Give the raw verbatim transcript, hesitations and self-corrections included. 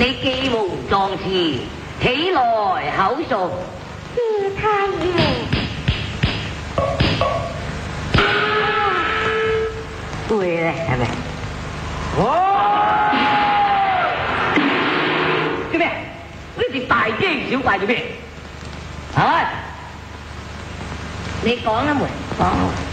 你既無壯士，起來口述。 謝太爺。 會咧，係咪？做咩？呢條大驚小怪做咩？係咪？你講啦，妹，講。